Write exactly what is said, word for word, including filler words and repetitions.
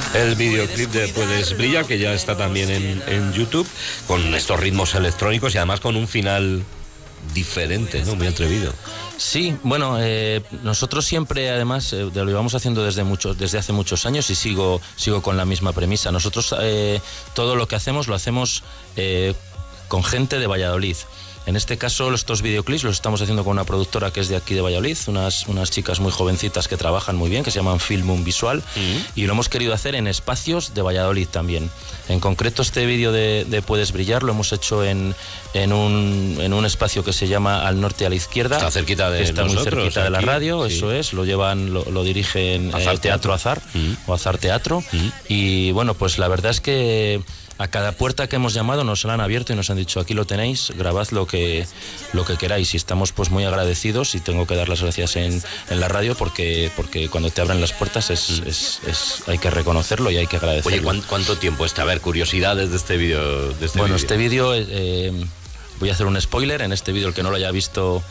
El videoclip de Puedes Brillar, que ya está también en, en YouTube, con estos ritmos electrónicos y además con un final diferente, ¿no? Muy atrevido. Sí, bueno, eh, nosotros siempre, además, eh, lo llevamos haciendo desde muchos, desde hace muchos años y sigo, sigo con la misma premisa. Nosotros eh, todo lo que hacemos lo hacemos eh, con gente de Valladolid. En este caso, estos videoclips los estamos haciendo con una productora que es de aquí de Valladolid, unas, unas chicas muy jovencitas que trabajan muy bien, que se llaman Filmum Visual, uh-huh. y lo hemos querido hacer en espacios de Valladolid también. En concreto, este vídeo de, de Puedes Brillar lo hemos hecho en, en, un, en un espacio que se llama Al Norte a la Izquierda. Está cerquita de Está nosotros, muy cerquita de la radio, sí. Eso es, lo llevan, lo, lo dirigen Azar eh, Teatro Azar, uh-huh. o Azar Teatro, uh-huh. y bueno, pues la verdad es que a cada puerta que hemos llamado nos la han abierto y nos han dicho: aquí lo tenéis, grabad lo que, lo que queráis. Y estamos pues muy agradecidos, y tengo que dar las gracias en, en la radio porque, porque cuando te abren las puertas es, mm. es, es, hay que reconocerlo y hay que agradecerlo. Oye, ¿cuánto, cuánto tiempo está? A ver, curiosidades de este vídeo. De este bueno, video. este vídeo, eh, voy a hacer un spoiler. En este vídeo, el que no lo haya visto